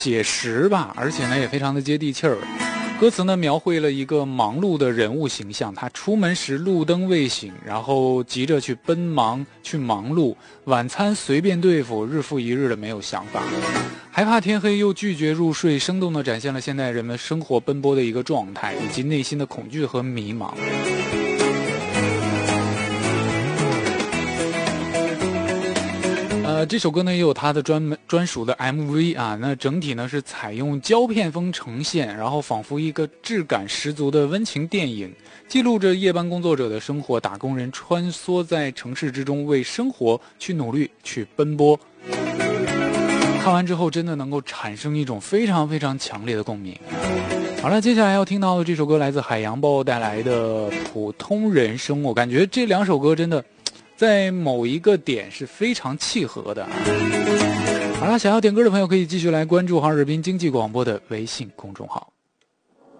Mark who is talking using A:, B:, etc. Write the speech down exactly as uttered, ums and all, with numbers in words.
A: 写实吧，而且呢也非常的接地气儿。歌词呢描绘了一个忙碌的人物形象，他出门时路灯未醒，然后急着去奔忙去忙碌，晚餐随便对付，日复一日的没有想法，还怕天黑又拒绝入睡，生动地展现了现代人们生活奔波的一个状态，以及内心的恐惧和迷茫。呃，这首歌呢也有它的专门专属的 M V 啊，那整体呢是采用胶片风呈现，然后仿佛一个质感十足的温情电影，记录着夜班工作者的生活，打工人穿梭在城市之中，为生活去努力去奔波。看完之后真的能够产生一种非常非常强烈的共鸣。好了，接下来要听到的这首歌来自海洋豹带来的《普通人生》，我感觉这两首歌真的在某一个点是非常契合的。好了，想要点歌的朋友可以继续来关注哈尔滨经济广播的微信公众号。